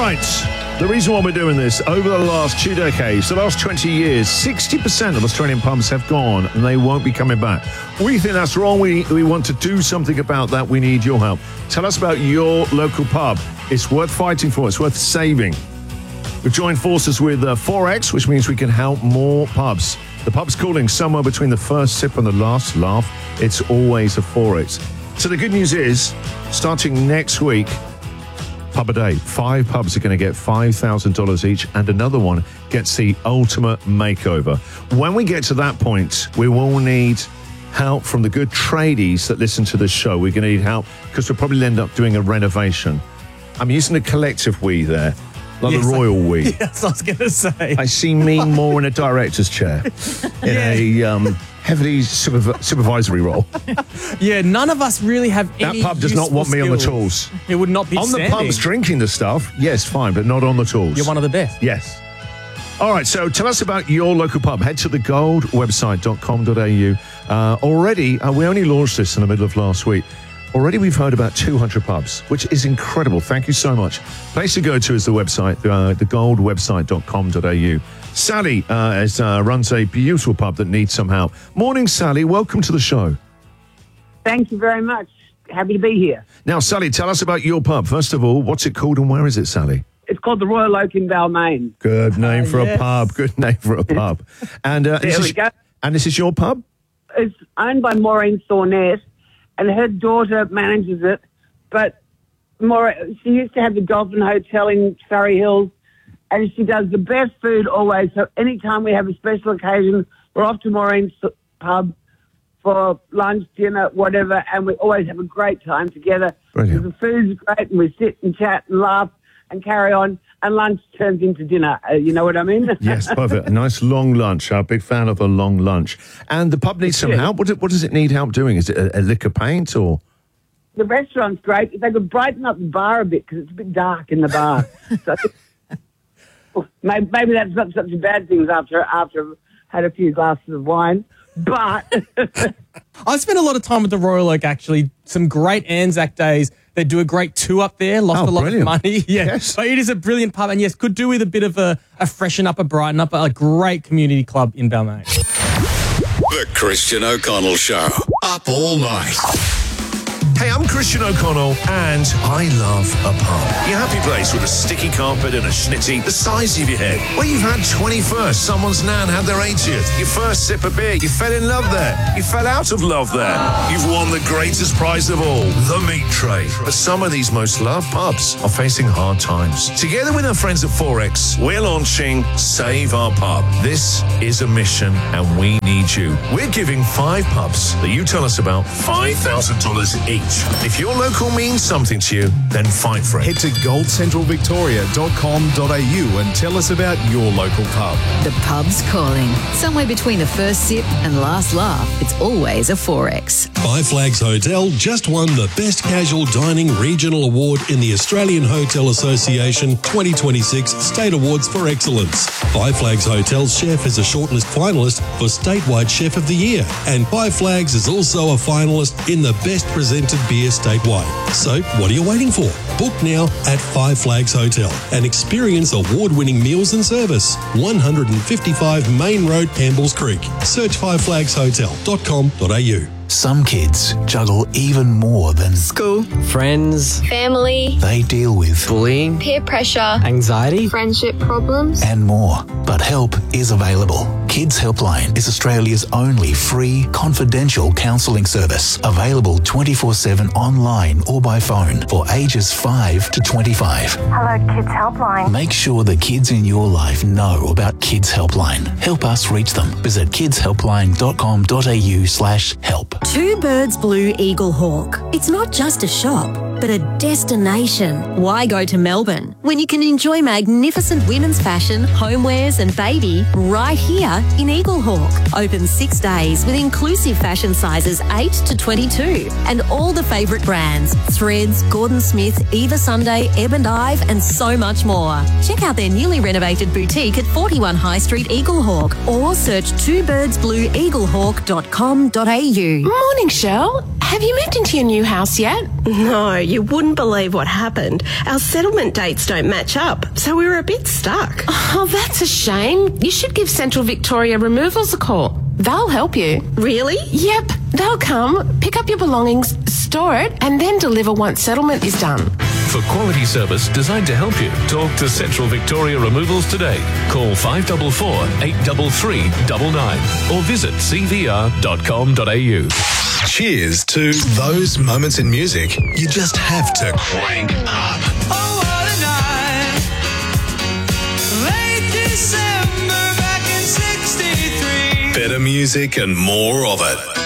right. The reason why we're doing this, over the last 2 decades, the last 20 years, 60% of Australian pubs have gone and they won't be coming back. We think that's wrong. We want to do something about that. We need your help. Tell us about your local pub. It's worth fighting for. It's worth saving. We've joined forces with 4X, which means we can help more pubs. The pub's calling somewhere between the first sip and the last laugh. It's always a 4X. So the good news is, starting next week, Pub a Day, 5 pubs are going to get $5,000 each, and another one gets the ultimate makeover. When we get to that point, we will need help from the good tradies that listen to this show. We're going to need help because we'll probably end up doing a renovation. I'm using the collective we there, like the royal we. Yes, I was going to say. I see me more in a director's chair, in a heavily supervisory role. Yeah, none of us really have any That pub does not want me on the tools. It would not be on standing. the pubs drinking the stuff, yes, fine, but not on the tools. You're one of the best. Yes. All right, so tell us about your local pub. Head to thegoldwebsite.com.au. Already, we only launched this in the middle of last week. Already we've heard about 200 pubs, which is incredible. Thank you so much. Place to go to is the website, thegoldwebsite.com.au. Sally runs a beautiful pub that needs some help. Morning, Sally. Welcome to the show. Thank you very much. Happy to be here. Now, Sally, tell us about your pub. First of all, what's it called and where is it, Sally? It's called the Royal Oak in Balmain. Good name for a pub. Good name for a pub. And there we go. And this is your pub? It's owned by Maureen Thornett, and her daughter manages it. But she used to have the Dolphin Hotel in Surrey Hills, and she does the best food always. So anytime we have a special occasion, we're off to Maureen's pub for lunch, dinner, whatever, and we always have a great time together. Brilliant. The food's great, and we sit and chat and laugh and carry on, and lunch turns into dinner. You know what I mean? Yes, perfect. A nice long lunch. I'm a big fan of a long lunch. And the pub needs some help. What does it need help doing? Is it a lick of paint or...? The restaurant's great. If they could brighten up the bar a bit, because it's a bit dark in the bar. So maybe that's not such a bad thing after I've had a few glasses of wine. But I spent a lot of time at the Royal Oak, actually. Some great Anzac days. They do a great tour up there. Lost a lot of money. Yes. But it is a brilliant pub. And yes, could do with a bit of a freshen up, a brighten up, a great community club in Balmain. The Christian O'Connell Show. Up all night. Hey, I'm Christian O'Connell, and I love a pub. Your happy place with a sticky carpet and a schnitty the size of your head. Where you've had 21st, someone's nan had their 80th. Your first sip of beer, you fell in love there. You fell out of love there. You've won the greatest prize of all, the meat tray. But some of these most loved pubs are facing hard times. Together with our friends at 4X, we're launching Save Our Pub. This is a mission, and we need you. We're giving 5 pubs that you tell us about $5,000 each. If your local means something to you, then fight for it. Head to goldcentralvictoria.com.au and tell us about your local pub. The pub's calling. Somewhere between the first sip and last laugh, it's always a 4X. Five Flags Hotel just won the Best Casual Dining Regional Award in the Australian Hotel Association 2026 State Awards for Excellence. Five Flags Hotel's chef is a shortlist finalist for Statewide Chef of the Year, and Five Flags is also a finalist in the Best Presented Beer statewide. So what are you waiting for? Book now at Five Flags Hotel and experience award-winning meals and service. 155 Main Road, Campbells Creek. Search fiveflagshotel.com.au. Some kids juggle even more than school, friends, family. They deal with bullying, peer pressure, anxiety, friendship problems, and more. But help is available. Kids Helpline is Australia's only free, confidential counselling service, available 24/7 online or by phone for ages 5 to 25. Hello, Kids Helpline. Make sure the kids in your life know about Kids Helpline. Help us reach them. Visit kidshelpline.com.au/help. Two Birds Blue Eagle Hawk. It's not just a shop, but a destination. Why go to Melbourne when you can enjoy magnificent women's fashion, homewares and baby right here in Eagle Hawk? Open 6 days with inclusive fashion sizes 8 to 22 and all the favourite brands, Threads, Gordon Smith, Eva Sunday, Ebb and Ive and so much more. Check out their newly renovated boutique at 41 High Street, Eagle Hawk, or search twobirdsblueeaglehawk.com.au. Morning, Shell. Have you moved into your new house yet? No, you wouldn't believe what happened. Our settlement dates don't match up, so we were a bit stuck. Oh, that's a shame. You should give Central Victoria Removals a call. They'll help you. Really? Yep. They'll come, pick up your belongings, store it, and then deliver once settlement is done. For quality service designed to help you, talk to Central Victoria Removals today. Call 544 833 99 or visit cvr.com.au. Cheers to those moments in music you just have to crank up. Oh, what a night. Late December back in 63. Better music and more of it.